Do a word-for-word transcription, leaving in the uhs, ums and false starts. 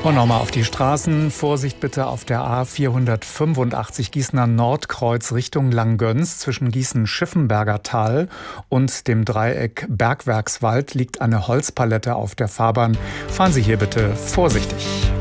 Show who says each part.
Speaker 1: Und nochmal auf die Straßen. Vorsicht bitte auf der A vierhundertfünfundachtzig Gießener Nordkreuz Richtung Langgöns. Zwischen Gießen-Schiffenberger Tal und dem Dreieck Bergwerkswald liegt eine Holzpalette auf der Fahrbahn. Fahren Sie hier bitte vorsichtig.